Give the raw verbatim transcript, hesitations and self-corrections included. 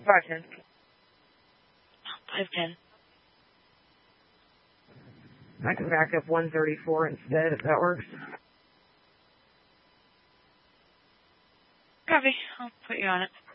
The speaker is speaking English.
five ten. five ten. I can back up one thirty-four instead, if that works. Copy. I'll put you on it.